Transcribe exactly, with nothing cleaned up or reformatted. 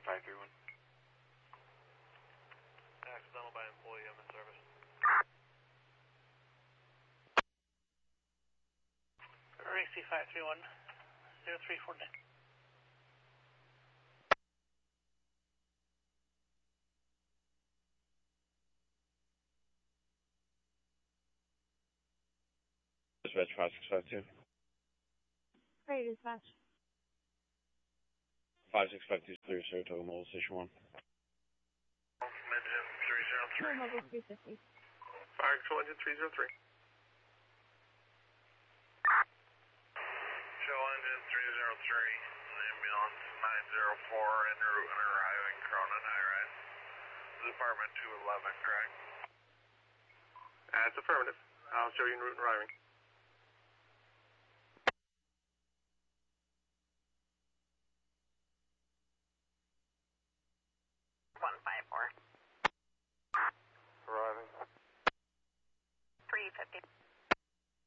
five three one. Accidental by employee, I'm in service. R C five three one, zero three four nine. Dispatch five six five two. Great dispatch. five six five two three, Saratoga Mobile Station one. Engine three zero three. Mobile three fifty. Fire control engine three zero three. Show engine three zero three. Ambulance nine zero four en route and arriving Cronin High Rise. Department two eleven, correct? That's affirmative. I'll show you en route and arriving.